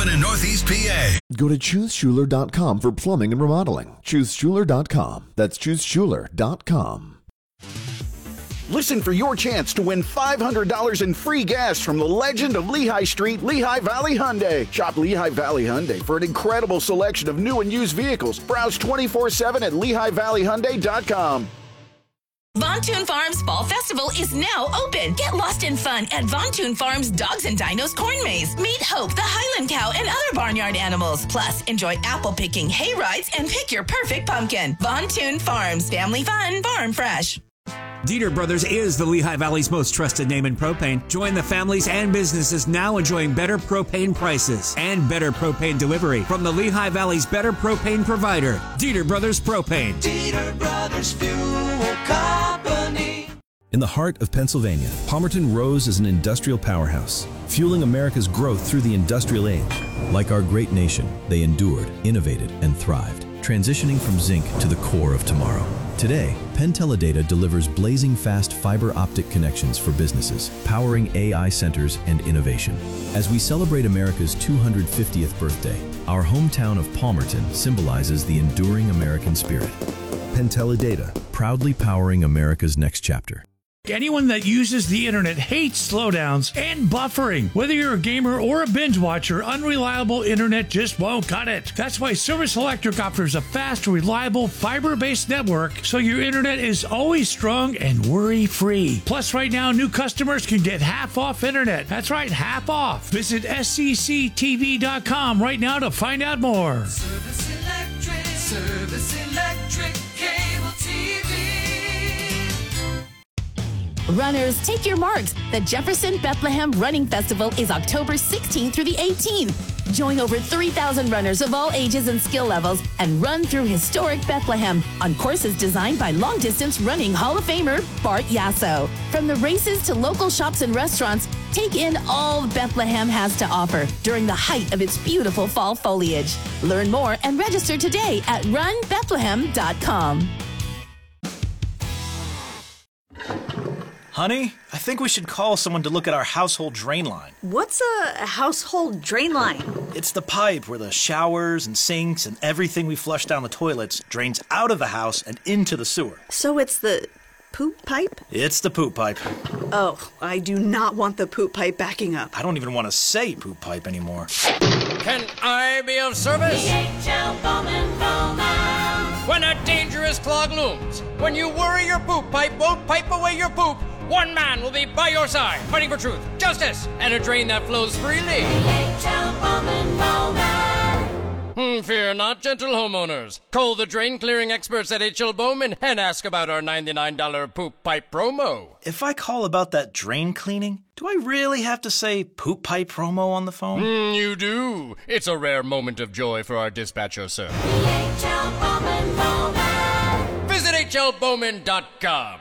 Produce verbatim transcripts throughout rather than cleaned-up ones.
Coleman in Northeast P A. Go to choose schuler dot com for plumbing and remodeling. choose schuler dot com. That's choose schuler dot com. Listen for your chance to win five hundred dollars in free gas from the legend of Lehigh Street, Lehigh Valley Hyundai. Shop Lehigh Valley Hyundai for an incredible selection of new and used vehicles. Browse twenty-four seven at lehigh valley hyundai dot com. Von Thun Farms Fall Festival is now open. Get lost in fun at Von Thun Farms Dogs and Dinos Corn Maze. Meet Hope, the Highland Cow, and other barnyard animals. Plus, enjoy apple picking, hay rides, and pick your perfect pumpkin. Von Thun Farms. Family fun. Farm fresh. Dieter Brothers is the Lehigh Valley's most trusted name in propane. Join the families and businesses now enjoying better propane prices and better propane delivery from the Lehigh Valley's better propane provider, Dieter Brothers Propane. Dieter Brothers Fuel Company. In the heart of Pennsylvania, Palmerton rose as an industrial powerhouse, fueling America's growth through the industrial age. Like our great nation, they endured, innovated, and thrived, transitioning from zinc to the core of tomorrow. Today, Penn Teledata delivers blazing fast fiber optic connections for businesses, powering A I centers and innovation. As we celebrate America's two hundred fiftieth birthday, our hometown of Palmerton symbolizes the enduring American spirit. Penn Teledata, proudly powering America's next chapter. Anyone that uses the internet hates slowdowns and buffering. Whether you're a gamer or a binge watcher, unreliable internet just won't cut it. That's why Service Electric offers a fast, reliable, fiber-based network so your internet is always strong and worry-free. Plus, right now, new customers can get half off internet. That's right, half off. Visit S C C T V dot com right now to find out more. Service Electric, Service Electric, cable T V. Runners, take your marks. The Jefferson Bethlehem Running Festival is October sixteenth through the eighteenth. Join over three thousand runners of all ages and skill levels and run through historic Bethlehem on courses designed by long-distance running Hall of Famer Bart Yasso. From the races to local shops and restaurants, take in all Bethlehem has to offer during the height of its beautiful fall foliage. Learn more and register today at run bethlehem dot com. Honey, I think we should call someone to look at our household drain line. What's a household drain line? It's the pipe where the showers and sinks and everything we flush down the toilets drains out of the house and into the sewer. So it's the poop pipe? It's the poop pipe. Oh, I do not want the poop pipe backing up. I don't even want to say poop pipe anymore. Can I be of service? D H L Bowman Bowman. When a dangerous clog looms, when you worry your poop pipe won't pipe away your poop, one man will be by your side, fighting for truth, justice, and a drain that flows freely. D H L Bowman Bowman. Hmm, fear not, gentle homeowners. Call the drain clearing experts at H L Bowman and ask about our ninety-nine dollars poop pipe promo. If I call about that drain cleaning, do I really have to say poop pipe promo on the phone? Hmm, you do. It's a rare moment of joy for our dispatcher, sir. D H L Bowman Bowman. Visit H L Bowman dot com.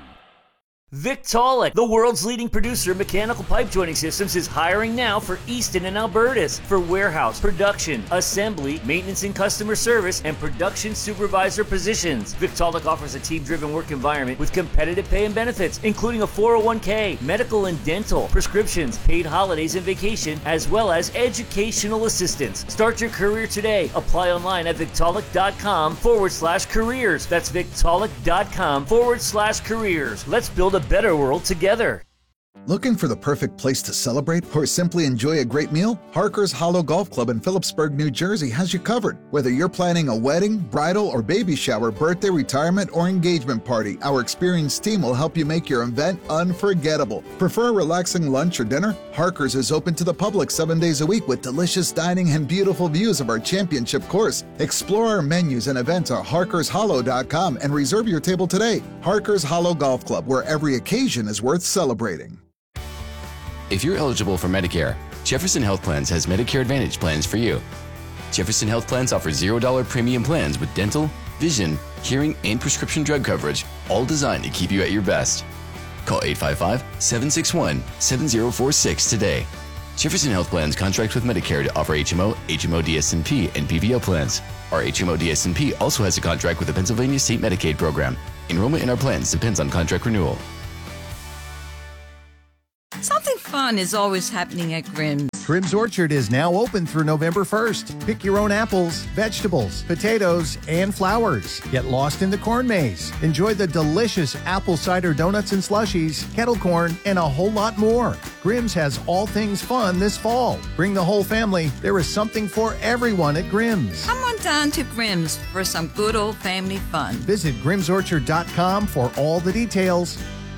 Victaulic, the world's leading producer of mechanical pipe joining systems, is hiring now for Easton and Albertus for warehouse, production, assembly, maintenance and customer service, and production supervisor positions. Victaulic offers a team-driven work environment with competitive pay and benefits, including a four oh one k, medical and dental, prescriptions, paid holidays and vacation, as well as educational assistance. Start your career today. Apply online at Victaulic.com forward slash careers. That's Victaulic.com forward slash careers. Let's build a better world together. Looking for the perfect place to celebrate or simply enjoy a great meal? Harker's Hollow Golf Club in Phillipsburg, New Jersey has you covered. Whether you're planning a wedding, bridal, or baby shower, birthday, retirement, or engagement party, our experienced team will help you make your event unforgettable. Prefer a relaxing lunch or dinner? Harker's is open to the public seven days a week with delicious dining and beautiful views of our championship course. Explore our menus and events at harkers hollow dot com and reserve your table today. Harker's Hollow Golf Club, where every occasion is worth celebrating. If you're eligible for Medicare, Jefferson Health Plans has Medicare Advantage plans for you. Jefferson Health Plans offer zero dollar premium plans with dental, vision, hearing, and prescription drug coverage, all designed to keep you at your best. Call eight five five, seven six one, seven zero four six today. Jefferson Health Plans contracts with Medicare to offer H M O, H M O D S N P, and P P O plans. Our H M O D S N P also has a contract with the Pennsylvania State Medicaid program. Enrollment in our plans depends on contract renewal. Something fun fun is always happening at Grimm's. Grimm's Orchard is now open through November first. Pick your own apples, vegetables, potatoes, and flowers. Get lost in the corn maze. Enjoy the delicious apple cider donuts and slushies, kettle corn, and a whole lot more. Grimm's has all things fun this fall. Bring the whole family. There is something for everyone at Grimm's. Come on down to Grimm's for some good old family fun. Visit grims orchard dot com for all the details.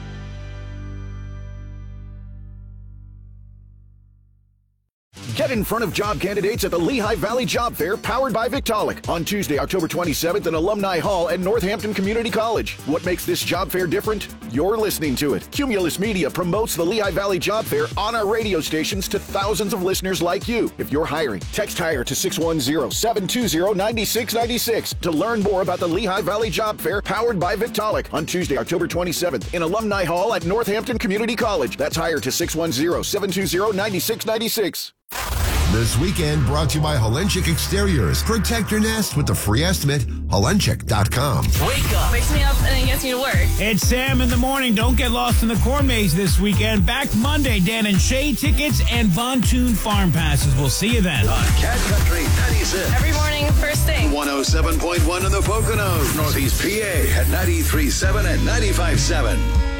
Get in front of job candidates at the Lehigh Valley Job Fair powered by Victaulic on Tuesday, October twenty-seventh in Alumni Hall at Northampton Community College. What makes this job fair different? You're listening to it. Cumulus Media promotes the Lehigh Valley Job Fair on our radio stations to thousands of listeners like you. If you're hiring, text HIRE to six one zero, seven two zero, nine six nine six to learn more about the Lehigh Valley Job Fair powered by Victaulic on Tuesday, October twenty-seventh in Alumni Hall at Northampton Community College. That's HIRE to six one zero, seven two zero, nine six nine six. This weekend brought to you by Holenchik Exteriors. Protect your nest with the free estimate, holenchik dot com. Wake up. Wakes me up and then gets me to work. It's Sam in the morning. Don't get lost in the corn maze this weekend. Back Monday, Dan and Shay tickets and Pontoon Farm passes. We'll see you then. On Cat Country ninety-six. Every morning, first thing. one oh seven point one in the Poconos. Northeast P A at ninety-three point seven and ninety-five point seven.